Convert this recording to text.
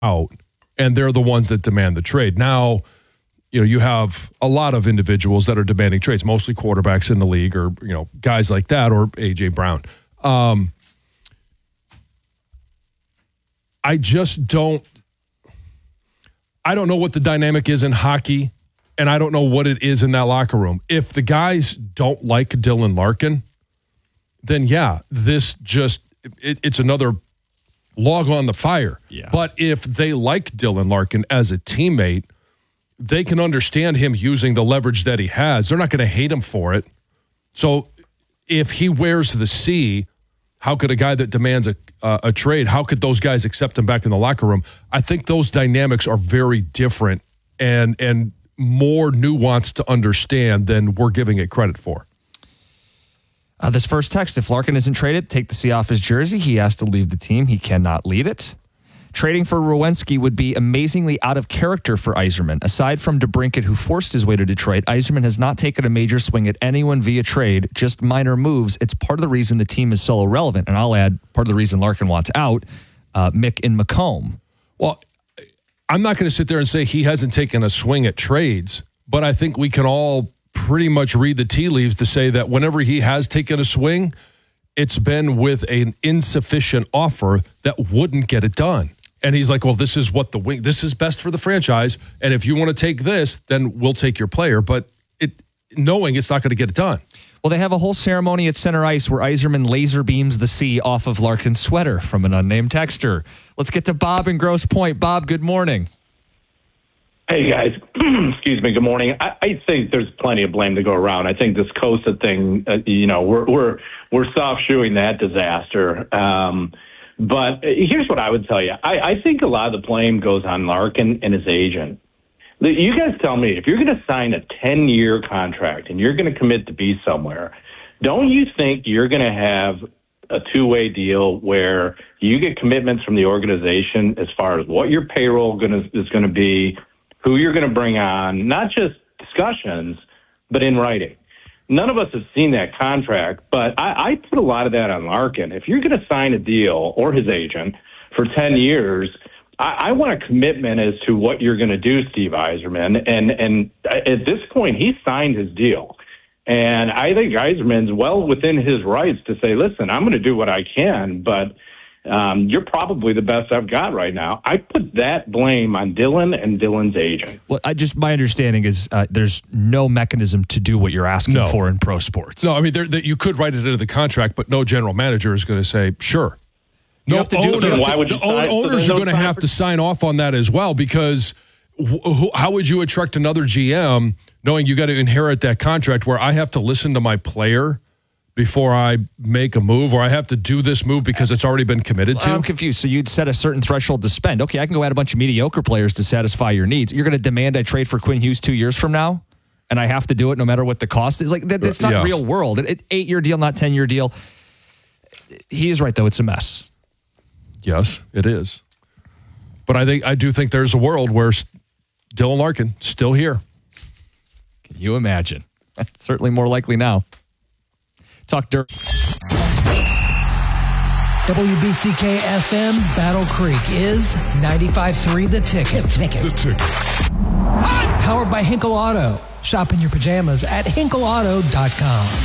out, and they're the ones that demand the trade. Now, you have a lot of individuals that are demanding trades, mostly quarterbacks in the league or, guys like that, or A.J. Brown. I don't know what the dynamic is in hockey, and I don't know what it is in that locker room. If the guys don't like Dylan Larkin, then it's another log on the fire. Yeah. But if they like Dylan Larkin as a teammate, they can understand him using the leverage that he has. They're not going to hate him for it. So if he wears the C, how could a guy that demands a trade, how could those guys accept him back in the locker room? I think those dynamics are very different and more nuanced to understand than we're giving it credit for. This first text, if Larkin isn't traded, take the C off his jersey. He has to leave the team. He cannot lead it. Trading for Rowinski would be amazingly out of character for Yzerman. Aside from DeBrincat, who forced his way to Detroit, Yzerman has not taken a major swing at anyone via trade, just minor moves. It's part of the reason the team is so irrelevant. And I'll add, part of the reason Larkin wants out, Mick and McComb. Well, I'm not going to sit there and say he hasn't taken a swing at trades, but I think we can all pretty much read the tea leaves to say that whenever he has taken a swing, it's been with an insufficient offer that wouldn't get it done. And he's like, well, this is best for the franchise. And if you want to take this, then we'll take your player. But knowing it's not going to get it done. Well, they have a whole ceremony at center ice where Yzerman laser beams the C off of Larkin's sweater from an unnamed texter. Let's get to Bob in Grosse Pointe. Bob, good morning. Hey, guys. Excuse me. Good morning. I think there's plenty of blame to go around. I think this Costa thing, we're soft shoeing that disaster. But here's what I would tell you. I think a lot of the blame goes on Larkin and his agent. You guys tell me, if you're going to sign a 10-year contract and you're going to commit to be somewhere, don't you think you're going to have a two-way deal where you get commitments from the organization as far as what your payroll is going to be, who you're going to bring on, not just discussions, but in writing? None of us have seen that contract, but I put a lot of that on Larkin. If you're going to sign a deal, or his agent, for 10 years, I want a commitment as to what you're going to do, Steve Yzerman. And at this point, he signed his deal. And I think Yzerman's well within his rights to say, listen, I'm going to do what I can, but you're probably the best I've got right now. I put that blame on Dylan and Dylan's agent. Well, my understanding is there's no mechanism to do what you're asking for in pro sports. No, I mean, you could write it into the contract, but no general manager is going to say, sure. The owners are going to have to sign off on that as well, because how would you attract another GM knowing you got to inherit that contract where I have to listen to my player before I make a move, or I have to do this move because it's already been committed to? I'm confused. So you'd set a certain threshold to spend. Okay, I can go add a bunch of mediocre players to satisfy your needs. You're going to demand I trade for Quinn Hughes 2 years from now, and I have to do it no matter what the cost is? Like, that's not real world. 8-year deal, not 10-year deal. He is right, though. It's a mess. Yes, it is. But I do think there's a world where Dylan Larkin still here. Can you imagine? Certainly more likely now. Talk dirt. WBCK FM Battle Creek is 95.3 The Ticket. The Ticket. Powered by Hinkle Auto. Shop in your pajamas at hinkleauto.com.